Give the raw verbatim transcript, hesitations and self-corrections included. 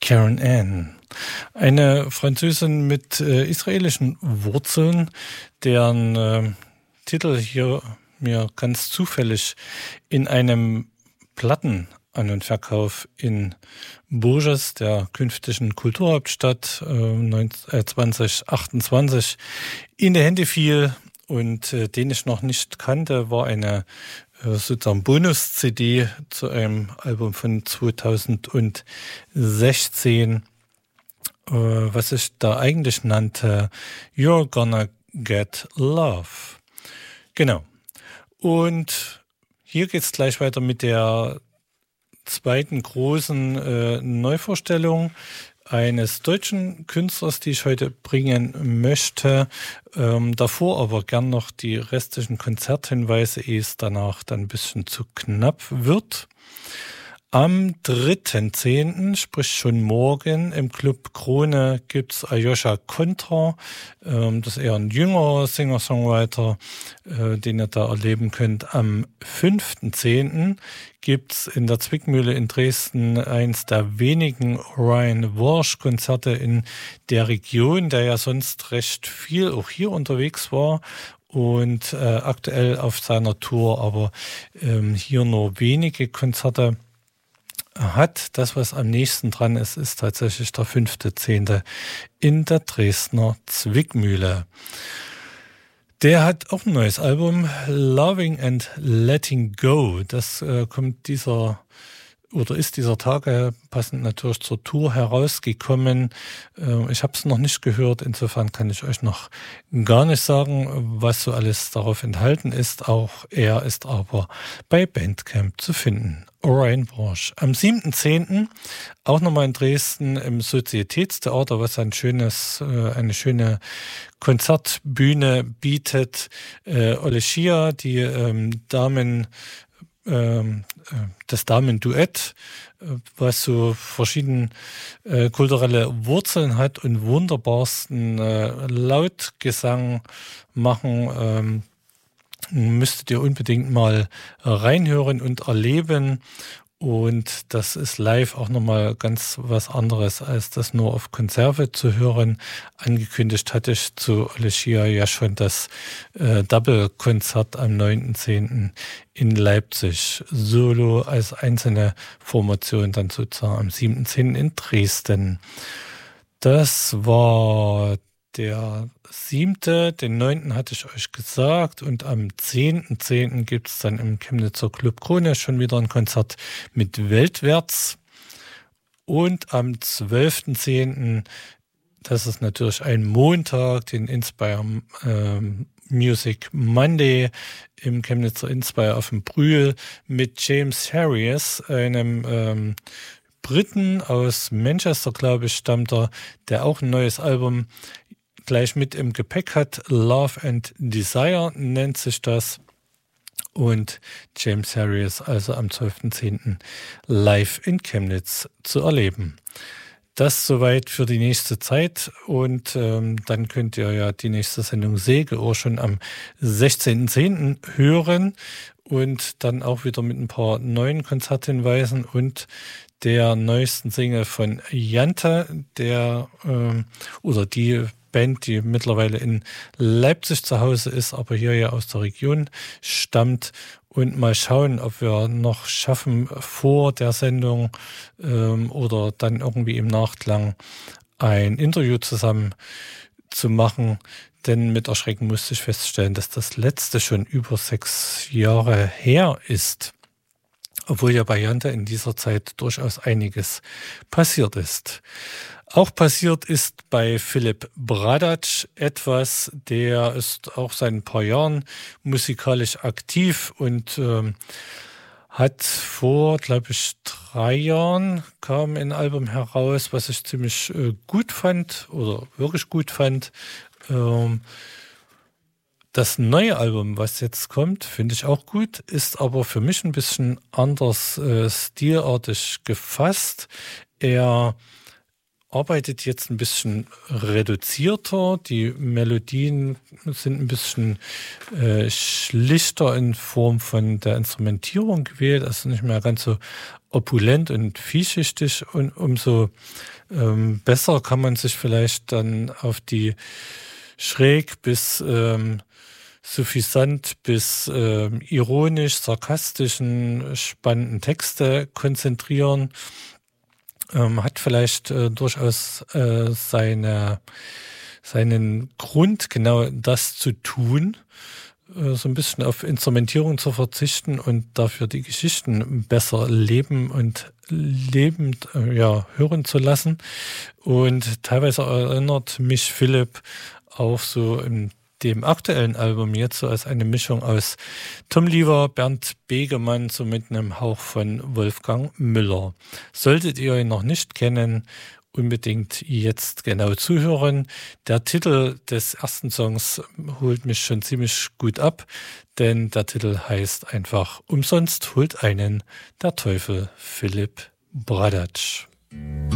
Karen Ann, eine Französin mit äh, israelischen Wurzeln, deren äh, Titel hier mir ganz zufällig in einem Plattenan- und Verkauf in Bourges, der künftigen Kulturhauptstadt äh, zwanzig achtundzwanzig, in die Hände fiel und äh, den ich noch nicht kannte, war eine sozusagen Bonus-C D zu einem Album von zweitausendsechzehn, was ich da eigentlich nannte You're Gonna Get Love. Genau. Und hier geht's gleich weiter mit der zweiten großen äh, Neuvorstellung eines deutschen Künstlers, die ich heute bringen möchte. Ähm, davor aber gern noch die restlichen Konzerthinweise, ehe es danach dann ein bisschen zu knapp wird. Am dritten zehnten, sprich schon morgen, im Club Krone gibt's Aljoscha Kontra. Ähm, das ist eher ein jüngerer Singer-Songwriter, äh, den ihr da erleben könnt. Am fünften zehnten gibt's in der Zwickmühle in Dresden eins der wenigen Ryan Walsh-Konzerte in der Region, der ja sonst recht viel auch hier unterwegs war und äh, aktuell auf seiner Tour, aber ähm, hier nur wenige Konzerte hat. Das, was am nächsten dran ist, ist tatsächlich der fünfte zehnte in der Dresdner Zwickmühle. Der hat auch ein neues Album, Loving and Letting Go. Das äh, kommt dieser oder ist dieser Tage passend natürlich zur Tour herausgekommen. Äh, ich habe es noch nicht gehört, insofern kann ich euch noch gar nicht sagen, was so alles darauf enthalten ist. Auch er ist aber bei Bandcamp zu finden. Orion Walsh. Am siebten zehnten auch nochmal in Dresden im Sozietätstheater, was ein schönes, äh, eine schöne Konzertbühne bietet. Äh, Oleschia, die ähm, Damen ähm, das Damenduett, was so verschiedene äh, kulturelle Wurzeln hat und wunderbarsten äh, Lautgesang machen, ähm, müsstet ihr unbedingt mal reinhören und erleben. Und das ist live auch nochmal ganz was anderes, als das nur auf Konserve zu hören. Angekündigt hatte ich zu Oleschia ja schon das äh, Double-Konzert am neunten zehnten in Leipzig. Solo als einzelne Formation dann sozusagen am siebten zehnten in Dresden. Das war der siebte, den neunten hatte ich euch gesagt und am zehnten zehnten gibt es dann im Chemnitzer Club Krone schon wieder ein Konzert mit Weltwärts und am zwölften zehnten, das ist natürlich ein Montag, den Inspire ähm, Music Monday im Chemnitzer Inspire auf dem Brühl mit James Harris, einem ähm, Briten aus Manchester, glaube ich, stammt er, der auch ein neues Album gleich mit im Gepäck hat. Love and Desire nennt sich das. Und James Harris also am zwölften zehnten live in Chemnitz zu erleben. Das soweit für die nächste Zeit. Und ähm, dann könnt ihr ja die nächste Sendung Segeohr schon am sechzehnten zehnten hören. Und dann auch wieder mit ein paar neuen Konzerthinweisen und der neuesten Single von Jante, der ähm, oder die Band, die mittlerweile in Leipzig zu Hause ist, aber hier ja aus der Region stammt. Und mal schauen, ob wir noch schaffen, vor der Sendung ähm, oder dann irgendwie im Nachklang ein Interview zusammen zu machen. Denn mit Erschrecken musste ich feststellen, dass das letzte schon über sechs Jahre her ist. Obwohl ja bei Jante in dieser Zeit durchaus einiges passiert ist. Auch passiert ist bei Philipp Bradac etwas, der ist auch seit ein paar Jahren musikalisch aktiv und ähm, hat vor, glaube ich, drei Jahren kam ein Album heraus, was ich ziemlich äh, gut fand oder wirklich gut fand. Ähm, Das neue Album, was jetzt kommt, finde ich auch gut, ist aber für mich ein bisschen anders äh, stilartig gefasst. Er arbeitet jetzt ein bisschen reduzierter, die Melodien sind ein bisschen äh, schlichter in Form von der Instrumentierung gewählt, also nicht mehr ganz so opulent und vielschichtig und umso ähm, besser kann man sich vielleicht dann auf die schräg bis ähm, suffisant bis ähm, ironisch, sarkastischen, spannenden Texte konzentrieren. Ähm, hat vielleicht äh, durchaus äh, seine, seinen Grund, genau das zu tun, äh, so ein bisschen auf Instrumentierung zu verzichten und dafür die Geschichten besser leben und lebend äh, ja, hören zu lassen. Und teilweise erinnert mich Philipp auch so in dem aktuellen Album jetzt so als eine Mischung aus Tom Lever, Bernd Begemann, so mit einem Hauch von Wolfgang Müller. Solltet ihr ihn noch nicht kennen, unbedingt jetzt genau zuhören. Der Titel des ersten Songs holt mich schon ziemlich gut ab, denn der Titel heißt einfach Umsonst holt einen der Teufel Philipp Bradatsch.